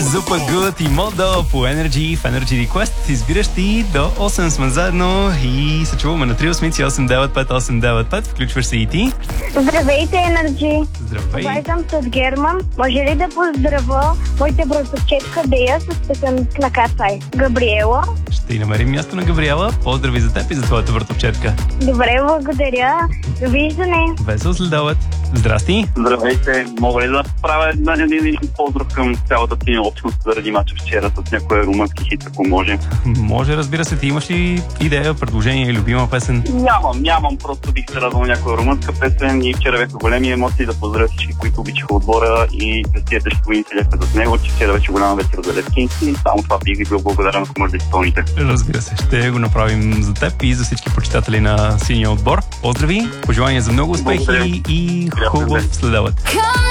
Зупа Good и Модо по Energy в Energy Request. Избираш ти до 8 сме заедно и се чуваме на 388-895-895. Включваш се и ти. Здравейте, Energy! Здравей! Обаждам се от Герман. Може ли да поздравя моите братовчетка Дея с песен на Кацай? Габриела. Ще и намерим място на Габриела. Поздрави за теб и за твоята братовчетка. Добре, благодаря. Довиждане. Весел следобед. Здрасти! Здравейте! Мога ли да правя един поздрав към цялата синя общност заради мача вчера с някой румънски хит, ако може? Може, разбира се. Ти имаш ли идея, предложение, любима песен? Нямам. Просто бих се радвал някоя румънска песен и вчера бяха големи емоции да поздравя всички, които обичаха отбора и пестията ще го седяха с него, че вчера беше голяма вечер за Левски и само това бих ви бил благодарен, ако може да изпълните. Разбира се, ще го направим за теб и за всички почитатели на синия отбор. Поздрави, пожелания за много успехи и хубав следобед.